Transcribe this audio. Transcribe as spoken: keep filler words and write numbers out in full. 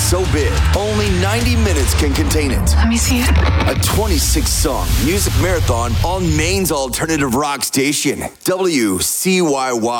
so big, only ninety minutes can contain it. Let me see it. A twenty-six song music marathon on Maine's alternative rock station, W C Y Y.